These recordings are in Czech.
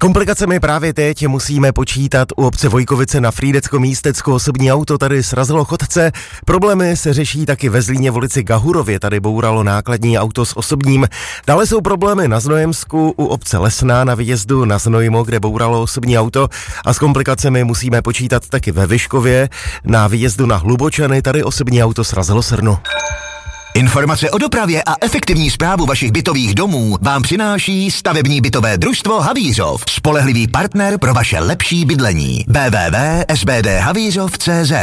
komplikacemi právě teď musíme počítat u obce Vojkovice na Frýdecko-Místecku. Osobní auto tady srazilo chodce. Problémy se řeší taky ve Zlíně v ulici Gahurově. Tady bouralo nákladní auto s osobním. Dále jsou problémy na Znojemsku u obce Lesná na výjezdu na Znojmo, kde bouralo osobní auto. A s komplikacemi musíme počítat taky ve Vyškově na výjezdu na Hlubočany. Tady osobní auto srazilo srnu. Informace o dopravě a efektivní správu vašich bytových domů vám přináší stavební bytové družstvo Havířov. Spolehlivý partner pro vaše lepší bydlení. www.sbdhavířov.cz.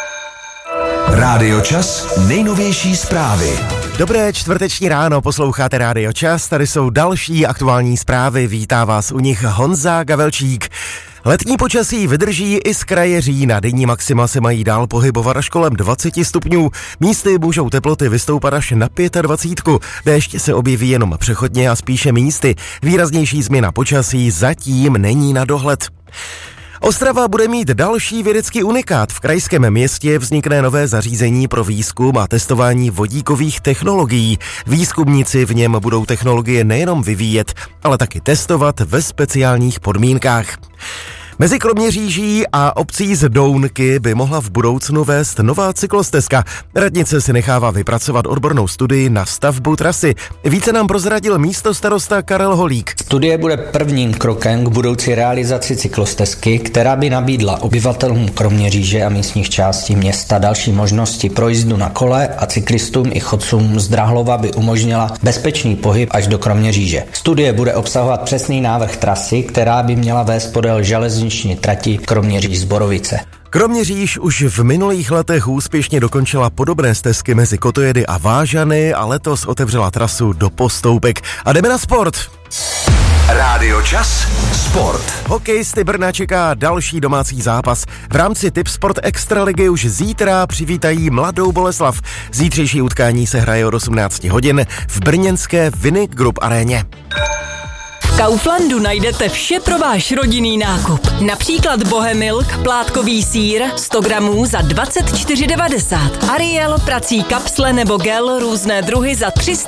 Rádio Čas, nejnovější zprávy. Dobré čtvrteční ráno, posloucháte Rádio Čas, tady jsou další aktuální zprávy, vítá vás u nich Honza Gavelčík. Letní počasí vydrží i z kraje října, denní maxima se mají dál pohybovat až kolem 20 stupňů, místy můžou teploty vystoupat až na 25. Déšť se objeví jenom přechodně a spíše místy, výraznější změna počasí zatím není na dohled. Ostrava bude mít další vědecký unikát. V krajském městě vznikne nové zařízení pro výzkum a testování vodíkových technologií. Výzkumníci v něm budou technologie nejenom vyvíjet, ale taky testovat ve speciálních podmínkách. Mezi Kroměříží a obcí z Dounky by mohla v budoucnu vést nová cyklostezka. Radnice si nechává vypracovat odbornou studii na stavbu trasy. Více nám prozradil místostarosta Karel Holík. Studie bude prvním krokem k budoucí realizaci cyklostezky, která by nabídla obyvatelům Kroměříže a místních částí města další možnosti projízdu na kole a cyklistům i chodcům z Drahlova by umožnila bezpečný pohyb až do Kroměříže. Studie bude obsahovat přesný návrh trasy, která by měla vést podél železniční trati Kroměříž-Zborovice. Kroměříž už v minulých letech úspěšně dokončila podobné stezky mezi Kotojedy a Vážany a letos otevřela trasu do Postoupek. A jdeme na sport. Rádio Čas, sport. Hokejisty Brna čeká další domácí zápas. V rámci Tipsport Extraligy už zítra přivítají Mladou Boleslav. Zítřejší utkání se hraje od 18 hodin v brněnské Vinik Group aréně. V Kauflandu najdete vše pro váš rodinný nákup. Například Bohemilk, plátkový sýr, 100 gramů za 24,90. Ariel, prací kapsle nebo gel, různé druhy za 300